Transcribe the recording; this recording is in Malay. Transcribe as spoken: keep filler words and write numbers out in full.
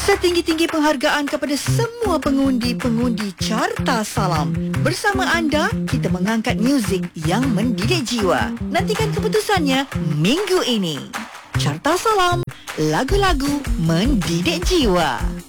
Setinggi-tinggi penghargaan kepada semua pengundi-pengundi Carta Salam. Bersama anda, kita mengangkat muzik yang mendidik jiwa. Nantikan keputusannya minggu ini. Carta Salam, lagu-lagu mendidik jiwa.